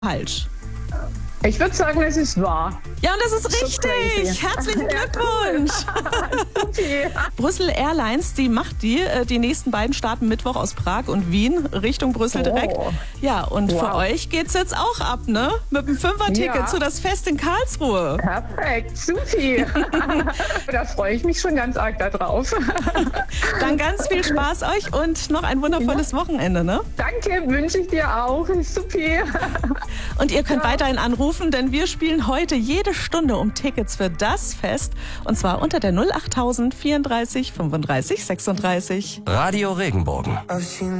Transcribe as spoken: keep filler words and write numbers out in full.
falsch? Ich würde sagen, es ist wahr. Ja, und das ist So richtig. crazy. Herzlichen Glückwunsch. Okay. Brüssel Airlines, die macht die. äh, Die nächsten beiden starten Mittwoch aus Prag und Wien Richtung Brüssel Oh. direkt. Ja, und für Wow. euch geht's jetzt auch ab, ne? Mit dem Fünfer-Ticket Ja. zu das Fest in Karlsruhe. Perfekt, super. Da freue ich mich schon ganz arg darauf. Dann ganz viel Spaß euch und noch ein wundervolles Wochenende, ne? Danke, wünsche ich dir auch. Super. Und ihr könnt weiterhin anrufen, denn wir spielen heute jede Stunde um Tickets für das Fest. Und zwar unter der null achttausend vierunddreißig fünfunddreißig sechsunddreißig. Radio Regenbogen.